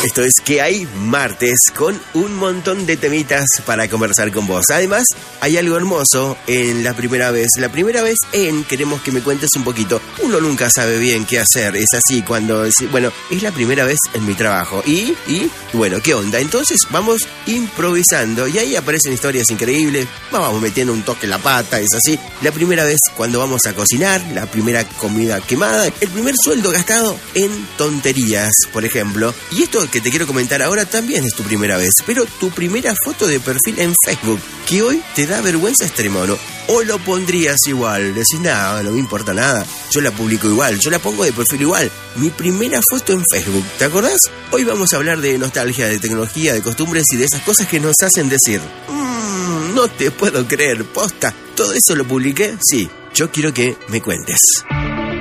Esto es Que Hay Martes, con un montón de temitas para conversar con vos. Además, hay algo hermoso en la primera vez. La primera vez queremos que me cuentes un poquito. Uno nunca sabe bien qué hacer. Es así cuando es la primera vez en mi trabajo. Y bueno, ¿qué onda? Entonces vamos improvisando y ahí aparecen historias increíbles. Vamos metiendo un toque en la pata, es así. La primera vez cuando vamos a cocinar, la primera comida quemada, el primer sueldo gastado en tonterías, por ejemplo. Y esto que te quiero comentar ahora también es tu primera vez, pero tu primera foto de perfil en Facebook, que hoy te da vergüenza extrema, ¿no? O lo pondrías igual, decís, no me importa nada, yo la publico igual, yo la pongo de perfil igual. Mi primera foto en Facebook, ¿te acordás? Hoy vamos a hablar de nostalgia, de tecnología, de costumbres y de esas cosas que nos hacen decir, no te puedo creer, posta, ¿todo eso lo publiqué? Sí, yo quiero que me cuentes.